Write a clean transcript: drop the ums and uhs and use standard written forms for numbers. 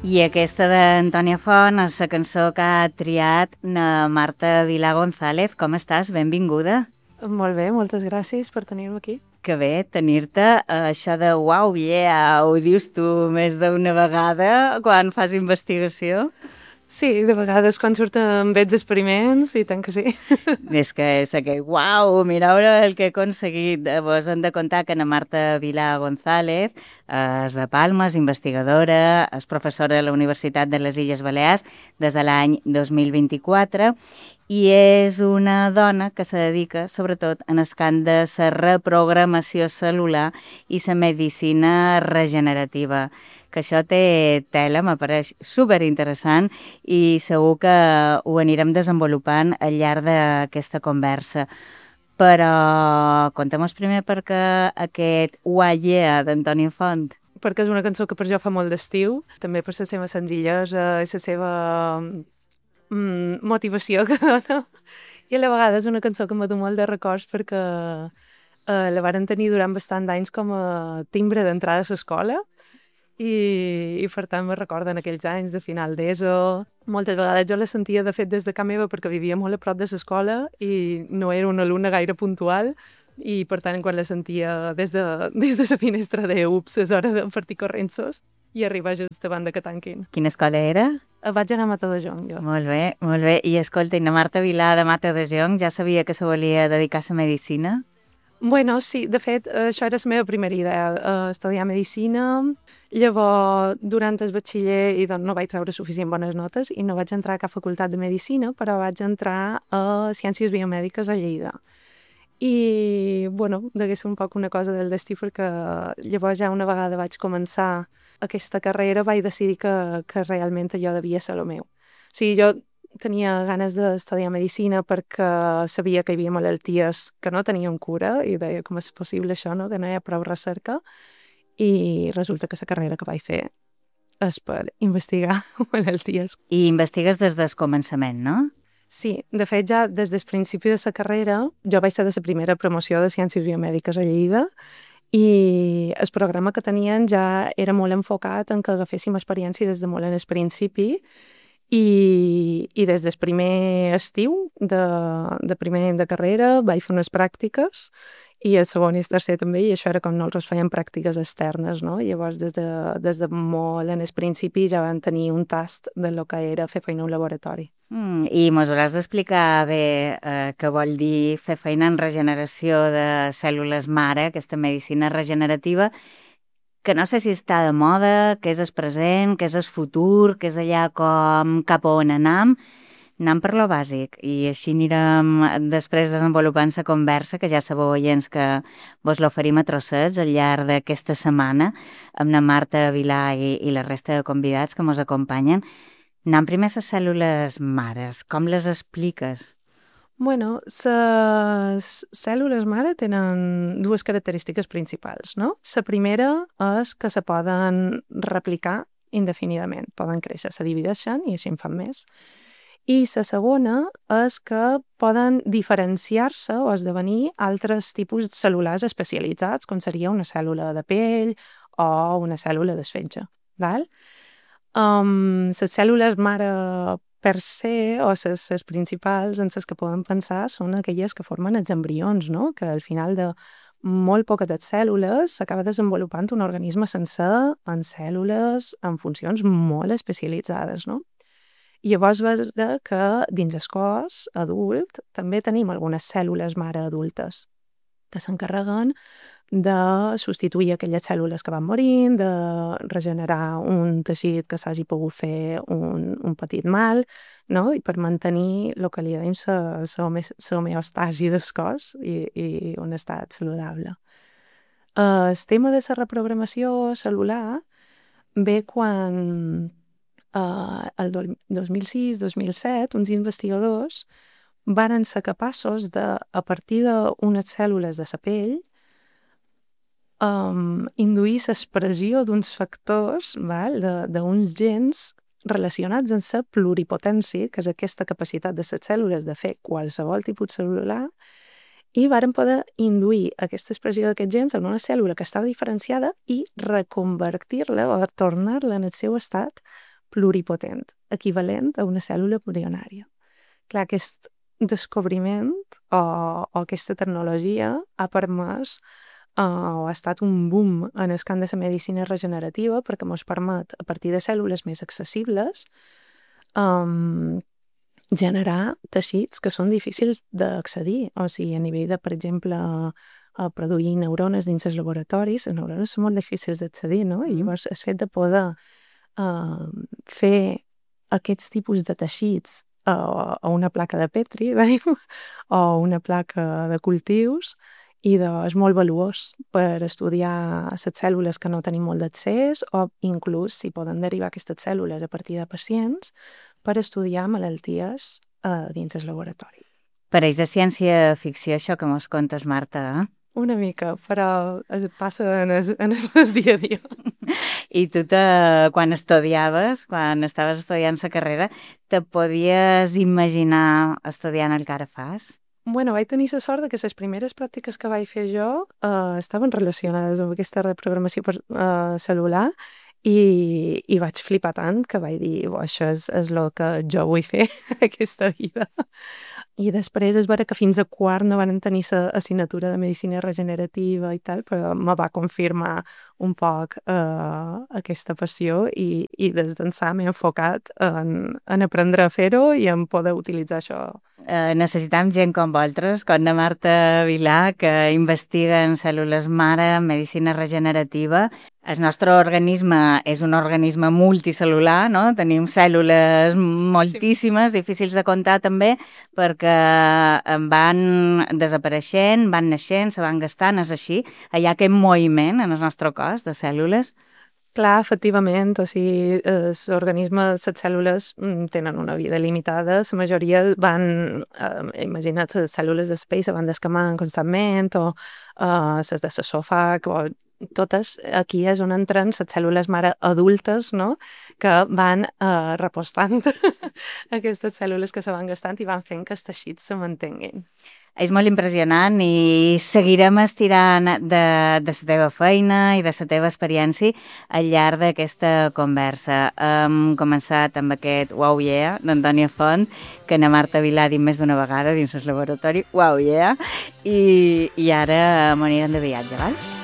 I aquesta d'Antònia Font és la cançó que ha triat na Marta Vilà González. Com estàs? Benvinguda. Molt bé, moltes gràcies per tenir-me aquí. Que bé tenir-te. Això de wow, yeah, ho dius tu més d'una vegada quan fas investigació? Sí, de vegades quan surten veig experiments i tant que sí. És que és aquell, uau, mireu el que he aconseguit. Vos hem de contar que na Marta Vilà González és de Palma, és investigadora, és professora a la Universitat de les Illes Balears des de l'any 2024 i és una dona que se dedica sobretot en el camp de la reprogramació cel·lular i la medicina regenerativa, que això té tela, m'apareix superinteressant i segur que ho anirem desenvolupant al llarg d'aquesta conversa. Però contem-nos primer per què aquest Uallea d'Antònia Font. Perquè és una cançó que per jo fa molt d'estiu, també per la seva senzillesa i la seva motivació que dona. I a la vegada és una cançó que m'ha dut molt de records perquè la varen tenir durant bastant d'anys com a timbre d'entrada a l'escola i per tant me recorden aquells anys de final d'ESO. Moltes vegades jo la sentia, de fet, des de casa meva perquè vivia molt a prop de l'escola i no era una alumna gaire puntual i, per tant, quan la sentia des de la finestra de ups, és hora de partir correnços i arribar just abans de que tanquin. Quina escola era? Vaig anar a Matadejong, jo. Molt bé, molt bé. I escolta, i na Marta Vilà de Matadejong ja sabia que se volia dedicar a la medicina? Bueno, sí, de fet, això era la meva primera idea, estudiar medicina. Llavors, durant el batxiller no vaig treure suficient bones notes i no vaig entrar a cap facultat de medicina, però vaig entrar a Ciències Biomèdiques a Lleida. I, bueno, degué ser un poc una cosa del destí perquè llavors ja una vegada vaig començar aquesta carrera vaig decidir que realment allò devia ser el meu. O sigui, jo tenia ganes d'estudiar medicina perquè sabia que hi havia malalties que no tenien cura i deia com és possible això, no? Que no hi ha prou recerca i resulta que la carrera que vaig fer és per investigar malalties. I investigues des del començament, no? Sí, de fet ja des del principi de la carrera jo vaig ser de la primera promoció de Ciències Biomèdiques a Lleida i el programa que tenien ja era molt enfocat en que agaféssim experiència des de molt en el principi i des del primer estiu de primer any de carrera vaig fer unes pràctiques i el segon i el tercer també, i això era com nosaltres fèiem pràctiques externes, no? Llavors, des de molt en el principi ja vam tenir un tast de lo que era fer feina a un laboratori. I mos hauràs d'explicar bé què vol dir fer feina en regeneració de cèl·lules mare, aquesta medicina regenerativa, que no sé si està de moda, què és el present, què és el futur, què és allà com cap a on anam. Anem per lo bàsic i així anirem després desenvolupant la conversa, que ja sabeu, oients, que vos l'oferim a trossets al llarg d'aquesta setmana amb la Marta Vilà i la resta de convidats que mos acompanyen. Anem primer a les cèl·lules mares. Com les expliques? Bueno, les cèl·lules mare tenen dues característiques principals, no? La primera és que se poden replicar indefinidament. Poden créixer, se divideixen i així en fan més. I la segona és que poden diferenciar-se o esdevenir altres tipus cel·lulars especialitzats, com seria una cèl·lula de pell o una cèl·lula d'esfetge. Les cèl·lules mare per se, o les principals en les que podem pensar, són aquelles que formen els embrions, no? Que al final de molt poques cèl·lules s'acaba desenvolupant un organisme sencer en cèl·lules amb funcions molt especialitzades, no? I llavors veure que dins el cos adult també tenim algunes cèl·lules mare adultes que s'encarreguen de substituir aquelles cèl·lules que van morint, de regenerar un teixit que s'hagi pogut fer un petit mal, no? I per mantenir el que li dèiem la homeostasi del cos i un estat saludable. El tema de la reprogramació cel·lular ve quan el 2006-2007 uns investigadors varen ser capaços de, a partir d'unes cèl·lules de la pell, induir l'expressió d'uns factors, d'uns gens relacionats amb la pluripotència, que és aquesta capacitat de les cèl·lules de fer qualsevol tipus cel·lular, i varen poder induir aquesta expressió d'aquests gens en una cèl·lula que estava diferenciada i reconvertir-la o tornar-la en el seu estat pluripotent, equivalent a una cèl·lula embrionària. Clar, aquest descobriment o aquesta tecnologia ha permès o ha estat un boom en el camp de la medicina regenerativa perquè ens permet, a partir de cèl·lules més accessibles, generar teixits que són difícils d'accedir. O sigui, a nivell de, per exemple, produir neurones dins els laboratoris, les neurones són molt difícils d'accedir, no? I llavors el fet de poder fer aquests tipus de teixits a una placa de Petri, o una placa de cultius, i és molt valuós per estudiar les cèl·lules que no tenim molt d'accés o inclús si poden derivar aquestes cèl·lules a partir de pacients per estudiar malalties dins el laboratori. Pareix de ciència-ficció això que mos contes, Marta, eh? Una mica, però es passa en el dia a dia. I tu, quan estudiaves, quan estaves estudiant la carrera, te podies imaginar estudiant el que ara fas? Bueno, vaig tenir la sort que les primeres pràctiques que vaig fer jo estaven relacionades amb aquesta reprogramació cel·lular i vaig flipar tant que vaig dir, això és el que jo vull fer aquesta vida. I després és vera que fins a quart no van tenir l'assignatura de medicina regenerativa i tal, però me va confirmar un poc aquesta passió i des d'ençà m'he enfocat en aprendre a fer-ho i en poder utilitzar això. Necessitam gent com vosaltres, com la Marta Vilà, que investiga en cèl·lules mare, en medicina regenerativa. El nostre organisme és un organisme multicel·lular, no? Tenim cèl·lules moltíssimes, difícils de comptar també, perquè van desapareixent, van naixent, se van gastant, és així. Hi ha aquest moviment en el nostre cos de cèl·lules. Clar, efectivament, o sigui, els organismes, les cèl·lules tenen una vida limitada, la majoria van, imagina't, les cèl·lules d'espai se van descamant constantment, o les de l'esòfag, o totes, aquí és on entren les cèl·lules mare adultes, no?, que van repostant aquestes cèl·lules que se van gastant i van fent que els teixits se mantinguin. És molt impressionant i seguirem estirant de la teva feina i de la teva experiència al llarg d'aquesta conversa. Hem començat amb aquest Wow Yeah d'Antònia Font, que na Marta Vilà ha dit més d'una vegada dins el laboratori, Wow Yeah, i ara m'anirem de viatge, val?